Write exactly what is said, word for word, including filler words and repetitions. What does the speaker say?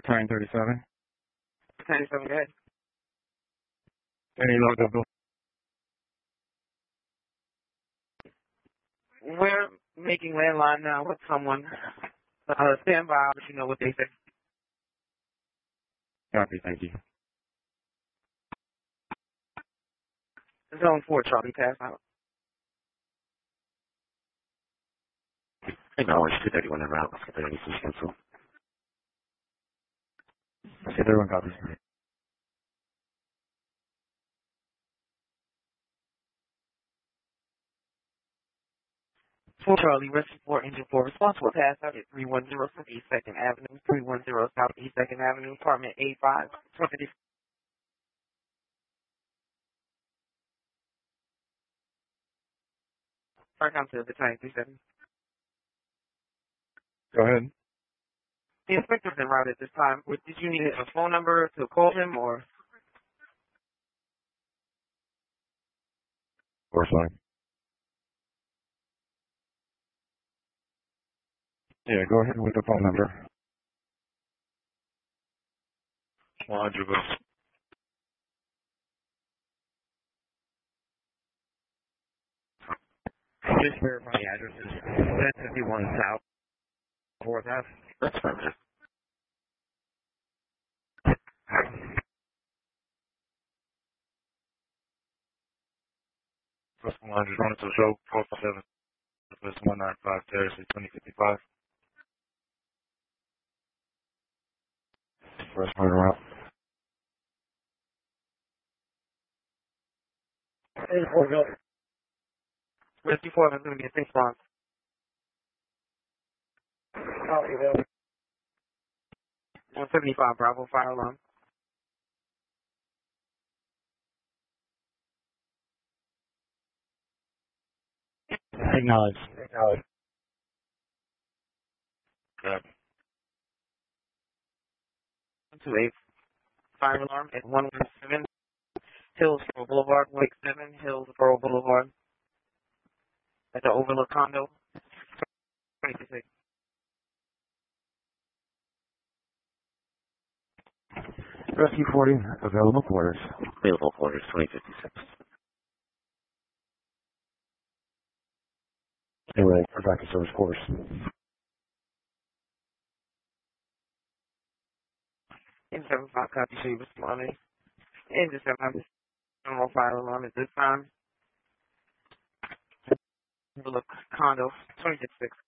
Battalion thirty-seven. thirty-seven, go ahead. Any load of We're making landline now with someone. Uh, stand by, I'll let you know what they say. Copy, thank you. Zone four, Charlie, pass out. Hey, no, it's two thirty-one en route. Let's get there. Anything cancel. two thirty-one copies. four Charlie, rescue four, engine four, responsible pass out at three one zero Southeast second Avenue, three one zero Southeast second Avenue, apartment A five, twenty. Park on to Battalion thirty-seven. Go ahead. The inspector's en route at this time. What, did you need a phone number to call him, or? Course line. Yeah, go ahead with the phone number. one hundred bucks. Just verify the addresses. ten fifty-one South fourth Ave. That's fine, man. First one hundred on to show four five seven. First one nine five Terrace twenty fifty-five. First one route. Hey, four go. Rescue four is going to be a six response. Copy that. one seventy-five Bravo, fire alarm. Acknowledge. Acknowledge. Grab. To a fire alarm at one one seven Hillsborough Boulevard, Wake seven, Hillsborough Boulevard, at the Overlook condo, twenty-six. Rescue forty, available quarters. Available quarters, twenty fifty-six. Anyway, we're back to service quarters. In seven five copy, she responding. In the seven hundred general fire alarm at this time. Overlook condo, twenty-six.